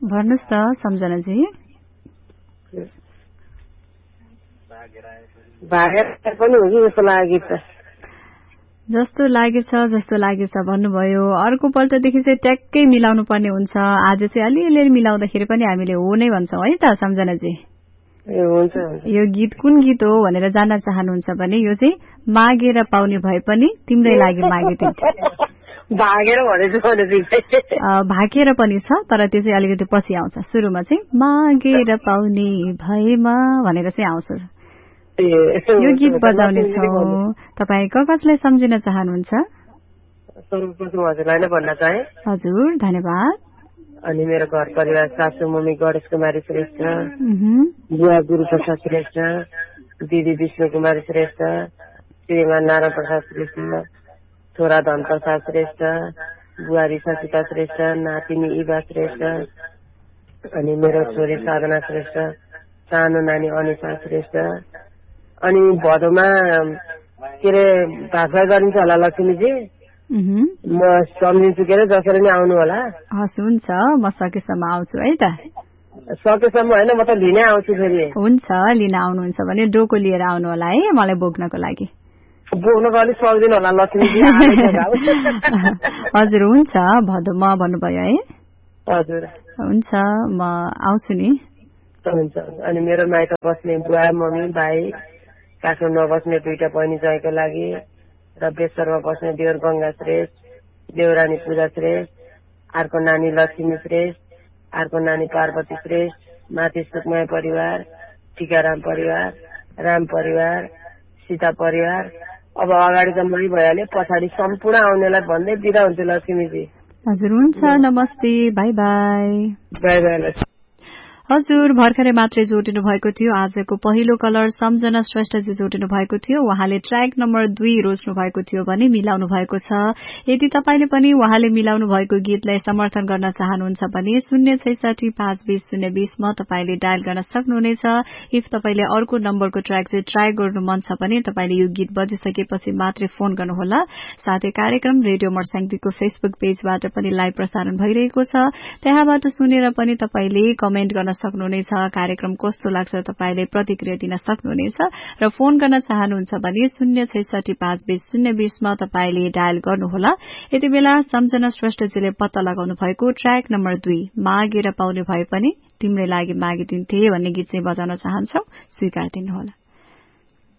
भन्नुस् त सम्झनाजी। भागेर पनि हो कि जस्तो लाग्यो त। जस्तो लागेछ भन्नुभयो। अर्को पल्टदेखि चाहिँ ट्याक्कै मिलाउनु पर्ने हुन्छ। आज चाहिँ अलिअलि मिलाउँदाखेरि पनि हामीले हो नै भन्छौँ है त सम्झनाजी। यो गीत कुन गीत हो भनेर जान्न चाहनुहुन्छ भने यो चाहिँ मागेर पाउने भए पनि तिम्रै लागि मागिदिन्थे। भागेर पनि छ तर त्यो चाहिँ अलिकति पछि आउँछ। सुरुमा चाहिँ मागेर पाउने भएमा भनेर चाहिँ आउँछ। यो गीत बजाउने छौँ। तपाईँ कसलाई सम्झिन चाहनुहुन्छ? हजुर धन्यवाद। अनि मेरो घर परिवार सासू मम्मी गणेश कुमारी श्रेष्ठ, बुवा गुरुप्रसाद श्रेष्ठ, दिदी विष्णु कुमारी श्रेष्ठ, श्रीमान नारायण प्रसाद श्रेष्ठ, छोरा धन प्रसाद श्रेष्ठ, बुहारी सचिता श्रेष्ठ, नातिनी इवा श्रेष्ठ, अनि मेरो छोरी साधना श्रेष्ठ, सानो नानी अनिसा श्रेष्ठ। अनि भदौमा के अरे भाषा गरिन्छ होला लक्ष्मीजी। म सम्झिन्छु के अरे जसरी नै आउनु होला। हस् हुन्छ, म सकेसम्म आउँछु है त। सकेसम्म होइन, म त लिनै आउँछु फेरि। हुन्छ, लिन आउनुहुन्छ भने डोको लिएर आउनु होला है मलाई बोक्नको लागि। बोक्नको अलिक सक्दिनँ होला लक्ष्मीजी। हजुर हुन्छ, भदौमा भन्नुभयो है। हजुर हुन्छ, म आउँछु नि। हुन्छ। अनि मेरो माइत बस्ने बुवा मम्मी भाइ, काठमाडौँमा बस्ने दुईटा बहिनी जयको लागि र बेसरमा बस्ने देवर गंगा श्रेष्ठ, देवरानी पूजा श्रेष्ठ, अर्को नानी लक्ष्मी श्रेष्ठ, अर्को नानी पार्वती श्रेष्ठ, माथि सुकमाया परिवार, टीकाराम परिवार, राम परिवार, सीता परिवार। अब अगाडि त मै भइहाल्यो, पछाडि सम्पूर्ण आउनेलाई भन्दै बिदा हुन्छु लक्ष्मीजी। हजुर हुन्छ, नमस्ते, बाई बाई। By by. हजुर भर्खरै मात्रै जोडिनु भएको थियो। आजको पहिलो कलर सम्झना श्रेष्ठजी जोडिनु भएको थियो। उहाँले ट्र्याक नम्बर 2 रोज्नु भएको थियो भने मिलाउनु भएको छ। यदि तपाईले पनि उहाँले मिलाउनु भएको गीतलाई समर्थन गर्न चाहनुहुन्छ भने 066-520-020 मा तपाईले डायल गर्न सक्नुहुनेछ। इफ तपाईले अर्को नम्बरको ट्र्याक चाहिँ ट्राई गर्नु मन छ भने तपाईले यो गीत बजिसकेपछि मात्रै फोन गर्नुहोला। साथै कार्यक्रम रेडियो मर्स्याङदीको फेसबुक पेजबाट पनि लाइभ प्रसारण भइरहेको छ। त्यहाँबाट सुनेर पनि तपाईले कमेन्ट गर्न सक्नुहुनेछ। कार्यक्रम कस्तो लाग्छ तपाईले प्रतिक्रिया दिन सक्नुहुनेछ र फोन गर्न चाहनुहुन्छ भने 066-520-020 मा तपाईले डायल गर्नुहोला। यति बेला सम्झना श्रेष्ठजीले पत्ता लगाउनु भएको ट्र्याक नम्बर 2 मागेर पाउने भए पनि तिम्रै लागि मागिदिन्थे भन्ने गीत चाहिँ बजाउन चाहन्छौ, स्वीकार दिनुहोला।